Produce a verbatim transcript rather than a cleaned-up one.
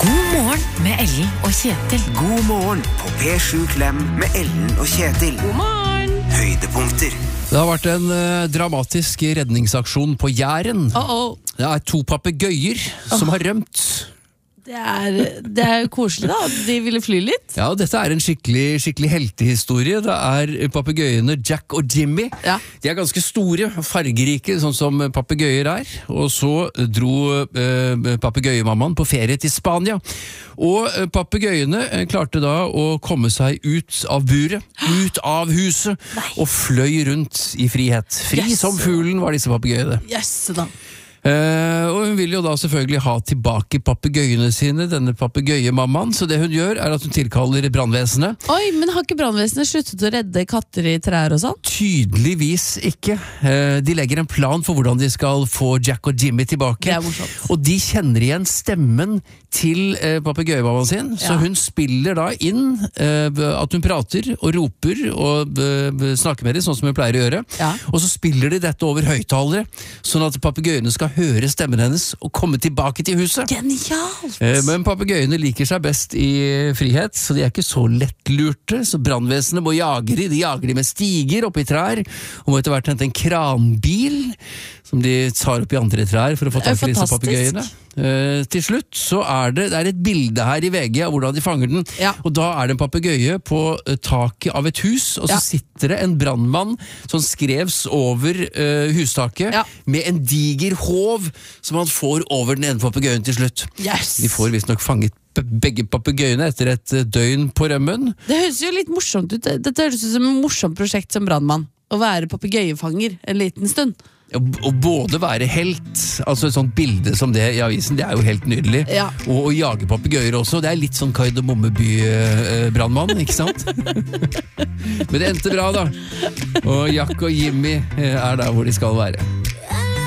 God morgen med Ellen og Kjetil. God morgen på P sju Klem med Ellen og Kjetil. God morgen. Høydepunkter. Det har vært en uh, dramatisk redningsaksjon på Jæren. Oh, oh. Det er to papegøyer oh. som har rømt. Det er, det er jo koselig da, de ville fly litt. Ja, dette er en skikkelig, skikkelig heltehistorie. Det er papegøyene Jack og Jimmy. Ja. De er ganske store, fargerike, sånn som papegøyer er. Og så dro uh, papegøyemammaen på ferie til Spania. Og uh, papegøyene klarte da å komme seg ut av buret, ut av huset, Nei. og fløy rundt i frihet. Fri Yes. som fuglen var disse papegøyene. Yes da. Uh, og hun vil jo da selvfølgelig ha tilbake papegøyene sine, denne papegøyemammaen, så det hun gjør er at hun tilkaller brannvesenet. Oi, men har ikke brannvesenet sluttet å redde katter i trær og sånn? Tydeligvis ikke. Uh, de legger en plan for hvordan de skal få Jack og Jimmy tilbake. Det er morsomt. Og de kjenner igjen stemmen til uh, papegøyemammaen sin, ja. Så hun spiller da inn uh, at hun prater og roper og uh, snakker med dem, sånn som hun pleier å gjøre. Ja. Og så spiller de dette over høyttalere, sånn at papegøyene skal høre stemmen hennes og komme tilbake til huset. Genialt! Men papegøyene liker seg best i frihet, så de er ikke så lettlurte, så brannvesenet må jage de, de jager de med stiger opp i trær, og må etter hvert hente en kranbil, som de tar opp i andre trær for å få tak i disse papegøyene. Uh, til slutt så er det, det er et bilde her i V G av hvordan de fanger den, ja. Og da er det en papegøye på uh, taket av et hus, og så ja. sitter det en brannmann som skrevs over uh, hustaket, ja. med en diger håv som han får over den ene papegøyen til slutt. Yes. De får visst nok fanget begge papegøyene etter et døgn på rømmen. Det høres jo litt morsomt ut. Dette høres ut som et morsomt prosjekt som brandmann, å være papegøyefanger en liten stund. Å både være helt, altså et sånt bilde som det i avisen, det er jo helt nydelig. Ja. Og å jage papegøyer også, det er litt sånn Kardemommeby-brannmann, ikke sant? Men det endte bra da. Og Jack og Jimmy er der hvor de skal være.